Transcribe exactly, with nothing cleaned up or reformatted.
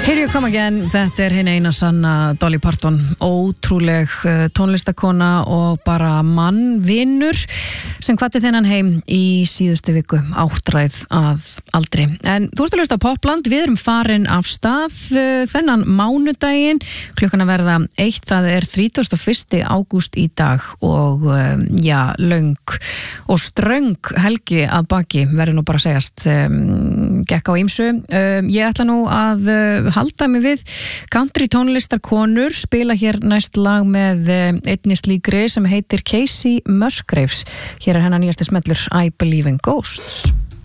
Here you come again, þetta er hin eina sanna Dolly Parton, ótrúleg tónlistakona og bara mannvinur sem hvatti þennan heim í síðustu viku, áttræð að aldri. En þú ert að hlusta á Popland, við erum farin af stað þennan mánudaginn, klukkan að verða eitt, það er þrítugasta og fyrsta ágúst í dag og já, löng og ströng helgi að baki, verður nú bara að segjast, um, gekk á ýmsu. Um, ég ætla nú að uh, halda mig við country tónlistarkonur, spila hér næst lag með uh, einni slíkri sem heitir Casey Musgraves. Hér er hennar nýjasti smellur I Believe in Ghosts.